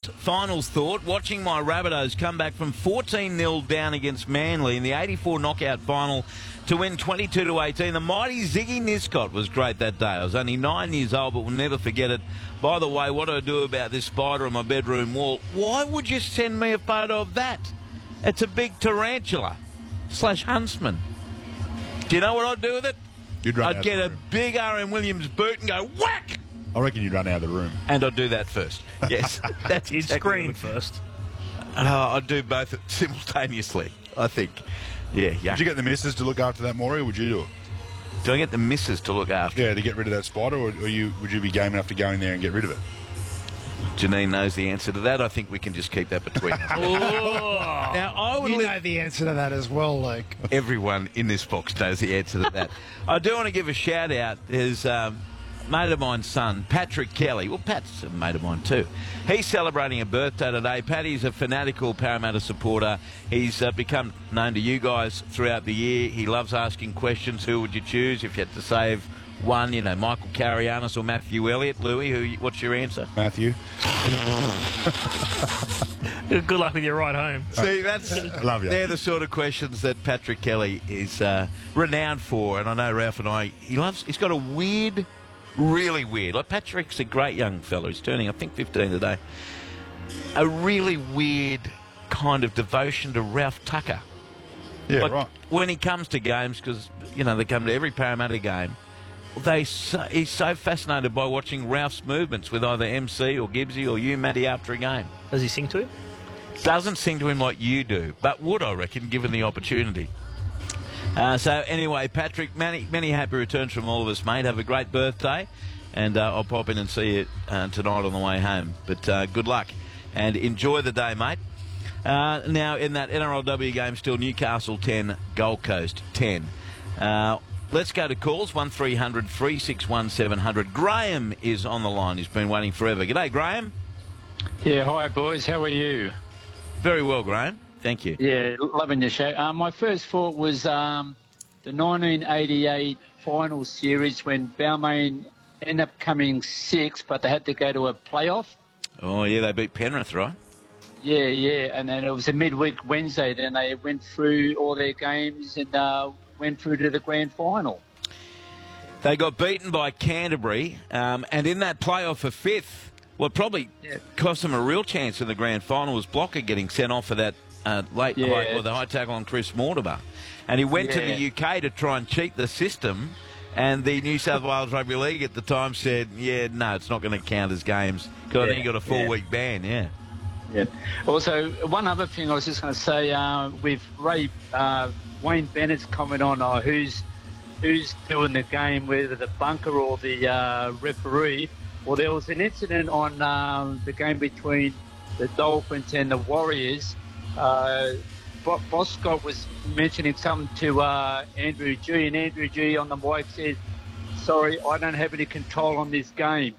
last finals thought, watching my Rabbitohs come back from 14-0 down against Manly in the 84 knockout final to win 22-18. The mighty Ziggy Niscott was great that day. I was only 9 years old, but will never forget it. By the way, what do I do about this spider on my bedroom wall? Why would you send me a photo of that? It's a big tarantula / huntsman. Do you know what I'd do with it? I'd get a big R.M. Williams boot and go whack! I reckon you'd run out of the room. And I'd do that first. Yes, that's You'd exactly scream first. I'd do both simultaneously, I think. Yeah. Would you get the missus to look after that, Maury, or would you do it? Do I get the missus to look after? Yeah, to get rid of that spider, or would you be game enough to go in there and get rid of it? Janine knows the answer to that. I think we can just keep that between us. Now, I would know the answer to that as well, Luke. Everyone in this box knows the answer to that. I do want to give a shout out. There's mate of mine's son, Patrick Kelly. Well, Pat's a mate of mine too. He's celebrating a birthday today. Paddy's a fanatical Parramatta supporter. He's become known to you guys throughout the year. He loves asking questions. Who would you choose if you had to save one? You know, Michael Carianis or Matthew Elliott. Louis, what's your answer? Matthew. Good luck with your ride home. See, that's Love you. They're the sort of questions that Patrick Kelly is renowned for, and I know Ralph and I. He's got a weird. Really weird. Like, Patrick's a great young fellow. He's turning, I think, 15 today. A really weird kind of devotion to Ralph Tucker. Yeah, like, right. When he comes to games, because, you know, they come to every Parramatta game, he's so fascinated by watching Ralph's movements with either MC or Gibbsy or you, Matty, after a game. Does he sing to him? Doesn't sing to him like you do, but would, I reckon, given the opportunity. So anyway, Patrick, many happy returns from all of us, mate. Have a great birthday, and I'll pop in and see you tonight on the way home. But good luck, and enjoy the day, mate. Now, in that NRLW game, still Newcastle 10, Gold Coast 10. Let's go to calls, 1300 361 700. Graham is on the line. He's been waiting forever. G'day, Graham. Yeah, hi, boys. How are you? Very well, Graham. Thank you. Yeah, loving your show. My first thought was the 1988 final series when Balmain ended up coming sixth, but they had to go to a playoff. Oh, yeah, they beat Penrith, right? Yeah, and then it was a midweek Wednesday. Then they went through all their games and went through to the grand final. They got beaten by Canterbury, and in that playoff for fifth, what probably cost them a real chance in the grand final was Blocker getting sent off for that the high tackle on Chris Mortimer. And he went to the UK to try and cheat the system, and the New South Wales Rugby League at the time said, no, it's not going to count as games, because I think he got a 4-week ban, Yeah. Also, one other thing I was just going to say, with Wayne Bennett's comment on who's doing the game, whether the bunker or the referee. Well, there was an incident on the game between the Dolphins and the Warriors. Boss Scott was mentioning something to Andrew G, and Andrew G on the mic said, sorry, I don't have any control on this game.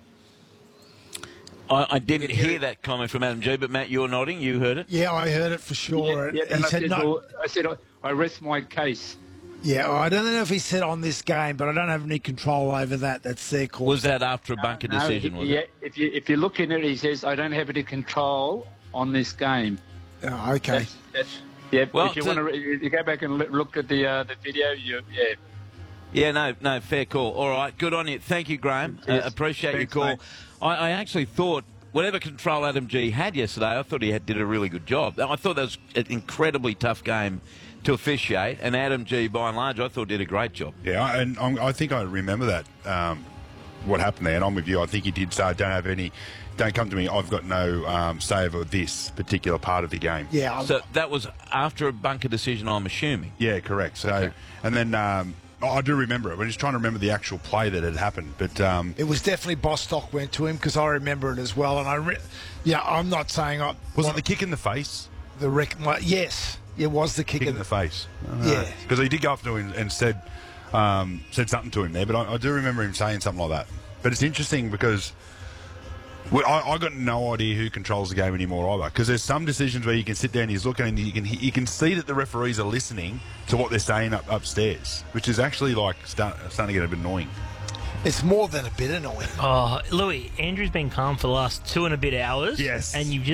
I didn't hear that comment from Adam G, but Matt, you're nodding. You heard it? Yeah, I heard it for sure. And I said, I rest my case. Yeah, I don't know if he said on this game, but I don't have any control over that. That's their call. Was that after a bunker decision? Was it? If you look in it, he says, I don't have any control on this game. Oh, okay. Well, if you want to, you go back and look at the video. Yeah, no, fair call. All right, good on you. Thank you, Graham. Appreciate your call. I actually thought whatever control Adam G had yesterday, I thought he did a really good job. I thought that was an incredibly tough game to officiate, and Adam G, by and large, I thought did a great job. Yeah, and I think I remember that, what happened there, and I'm with you. I think he did say, don't come to me, I've got no say over this particular part of the game. Yeah. So that was after a bunker decision, I'm assuming? Yeah, correct. So, and then I do remember it. We're just trying to remember the actual play that had happened. But it was definitely Bostock went to him, because I remember it as well. And I'm not saying was it the kick in the face? Yes, it was the kick in the face. Yeah, because he did go up to him and said something to him there. But I do remember him saying something like that. But it's interesting because I got no idea who controls the game anymore either, because there's some decisions where you can sit there and he's looking and you can see that the referees are listening to what they're saying upstairs, which is actually starting to get a bit annoying. It's more than a bit annoying. Oh, Louis, Andrew's been calm for the last 2 and a bit hours. Yes. And you've just